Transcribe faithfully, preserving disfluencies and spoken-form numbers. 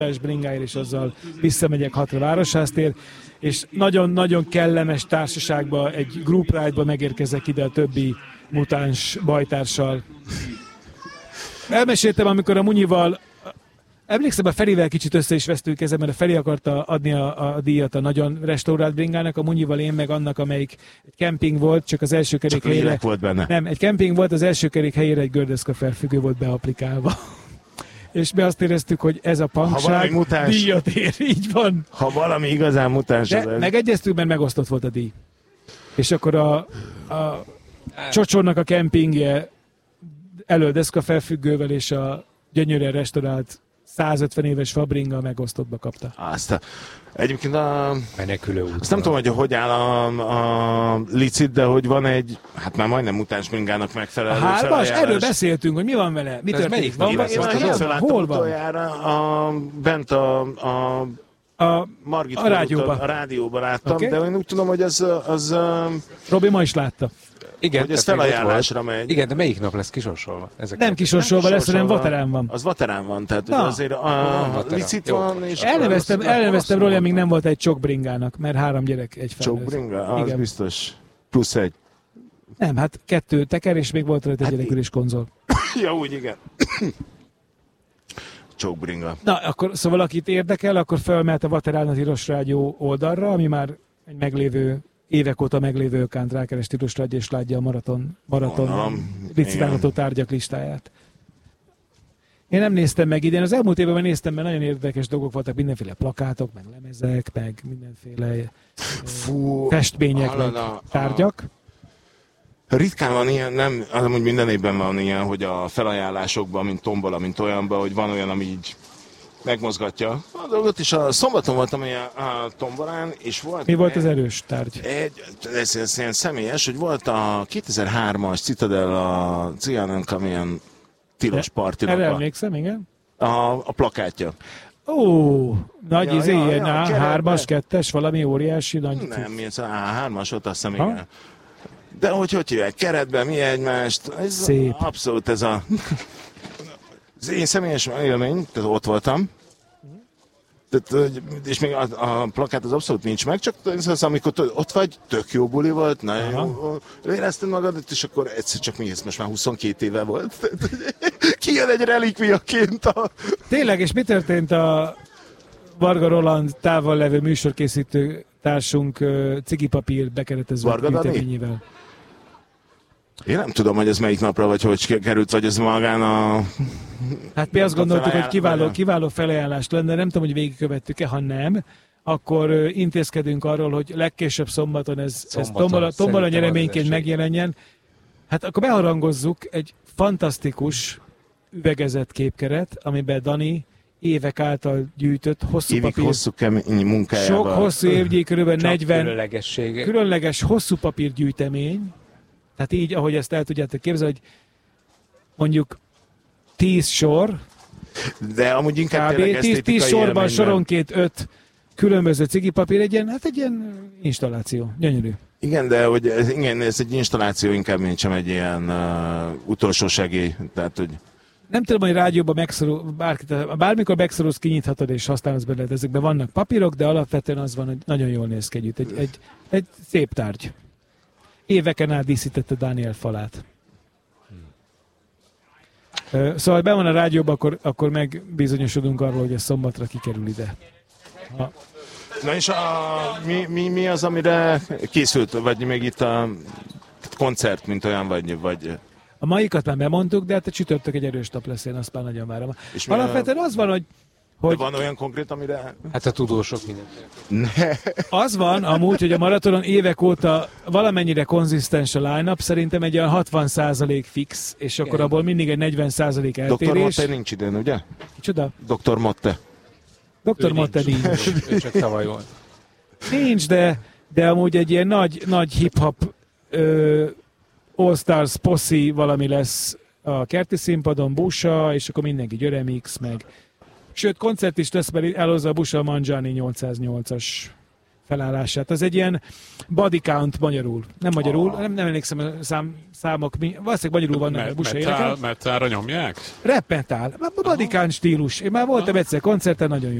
bringáért, és azzal visszamegyek hatra Városház-tér, és nagyon-nagyon kellemes társaságba, egy group ride-ba megérkezek ide a többi mutáns bajtársal. Elmeséltem, amikor a Munyival, emlékszem, a Ferivel kicsit össze is vesztünk ezen, mert a Feri akarta adni a, a díjat a nagyon restaurált bringának, a Munyival én meg annak, amelyik egy kemping volt, csak az első kerék csak helyére... volt benne. Nem, egy kemping volt, az első kerék helyére egy gördeszka felfüggő volt beaplikálva. És mi azt éreztük, hogy ez a pankság mutáns, díjat ér, így van. Ha valami igazán mutáns... De ez megegyeztük, mert megosztott volt a díj. És akkor a, a Csocsornak a kempingje elől deszka felfüggővel és a gyönyörűen restaurált százötven éves fabringa megosztottba kapta. Azt a, egyébként a... Menekülő út. Azt nem tudom, hogy hogy áll a, a licit, de hogy van egy, hát már majdnem mutáns bringának megfelelő felajánlás. felajánlás. Erről beszéltünk, hogy mi van vele? Mi történik? Van, van, van, van, hol van? A, bent a, a, a, Margit a rádióban. A rádióban láttam, Okay. de én úgy tudom, hogy az... az Robi ma is látta. Igen, hogy ez felajánlásra megy. Igen, de melyik nap lesz kisorsolva? Ezek nem kisorsolva lesz, hanem Vaterán van. Az Vaterán van, tehát Na. azért a, a licit van. És elneveztem, elneveztem róla, amíg nem volt egy csokbringának, mert három gyerek egy fel. Csokbringa? Az igen. Biztos. Plusz egy. Nem, hát kettő teker, és még volt rajta egy hát gyerekülés konzol. Ja, úgy igen. Csokbringa. Na, akkor szóval akit érdekel, akkor felmehet a Vaterán az Tilos Rádió oldalra, ami már egy meglévő évek óta meglévő ökánt rákeres Tilos Rádió, és látja a maraton, maraton licitálható tárgyak listáját. Én nem néztem meg idén, az elmúlt évben néztem, mert nagyon érdekes dolgok voltak, mindenféle plakátok, meg lemezek, meg mindenféle Fú, festmények, meg tárgyak. Ritkán van ilyen, nem, amúgy minden évben van ilyen, hogy a felajánlásokban, mint tombola, mint olyanban, hogy van olyan, ami így megmozgatja a dolgot, és a szombaton voltam ilyen a tombolán, és volt... Mi volt az erős tárgy? Egy, ez, ez ilyen személyes, hogy volt a kétezer-hármas Citadella Cianunk, amilyen tilos partinak. Erre emlékszem, igen. A, a plakátja. Ó, nagy ja, izé, ja, ilyen ja, á hármas, kettes, valami óriási nagy... Nem, mi ez a á hármas, ott azt hiszem, igen. De hogy hogy hívják, keretben, mi egymást, ez szép. Abszolút ez a... Az én személyes élmény, tehát ott voltam, tehát, és még a, a plakát az abszolút nincs meg, csak az, amikor ott vagy, tök jó buli volt, nagyon jó, érezted magadat, és akkor egyszer csak mi ez most már huszonkét éve volt. Kijön egy relikviaként a... Tényleg, és mi történt a Varga Roland távol levő műsorkészítő társunk cigipapír bekeretező gyűjteményével? Én nem tudom, hogy ez melyik napra, vagy hogy került, vagy ez magán a... Hát mi azt gondoltuk, hogy kiváló, kiváló felajánlás lenne, nem tudom, hogy végigkövettük-e, ha nem, akkor intézkedünk arról, hogy legkésőbb szombaton ez, ez tombola, tombola nyereményként megjelenjen. Hát akkor beharangozzuk egy fantasztikus üvegezett képkeret, amiben Dani évek által gyűjtött hosszú Évik papír. hosszú kemény munkájával. Sok hosszú évnyi, körülbelül negyven különlegessége. Különleges hosszú papírgyűjtemény. Tehát így, ahogy ezt el tudjátok képzelni, hogy mondjuk tíz sor, de amúgy inkább kb. tíz, tíz sorban élményben. Soronként öt különböző cigipapír, egy ilyen, hát egy ilyen installáció. Gyönyörű. Igen, de hogy ez, igen, ez egy installáció inkább, mint sem egy ilyen uh, utolsó segély. Tehát, hogy... Nem tudom, hogy rádióban megszorul, bárkit, bármikor megszorulsz, kinyithatod és használsz belőle. Ezekben vannak papírok, de alapvetően az van, hogy nagyon jól néz ki együtt. Egy, egy, egy szép tárgy. Éveken át díszítette Dániel falát. Hmm. Szóval, ha be van a rádióban, akkor, akkor megbizonyosodunk arról, hogy ez szombatra kikerül ide. Ha. Na és a, mi, mi, mi az, amire készült, vagy még itt a koncert, mint olyan, vagy... vagy... A maikat már bemondtuk, de hát a csütörtök egy erős nap lesz, én azt már nagyon várom. És alapvetően az van, hogy Hogy... van olyan konkrét, amire... Hát a tudósok mindenki. Az van amúgy, hogy a maratonon évek óta valamennyire konzisztens a line-up, szerintem egy olyan hatvan százalék fix, és akkor igen. Abból mindig egy negyven százalék eltérés. doktor Motte nincs idén, ugye? Kicsoda? doktor Motte. doktor Motte nincs. nincs. Ő csak tavaly volt. Nincs, de, de amúgy egy ilyen nagy, nagy hip-hop ö, All-Stars posse valami lesz a kerti színpadon, Busa, és akkor mindenki Györemix, meg... Sőt, koncert is lesz, mert elhozza a Busa Mangiani nyolcszáznyolcas felállását. Az egy ilyen body count magyarul. Nem magyarul, oh. nem, nem emlékszem a szám, számok. Mi, valószínűleg magyarul vannak a busa énekek. Metára nyomják? Rap metal. Body count stílus. Én már voltam egyszer koncerten, nagyon jó.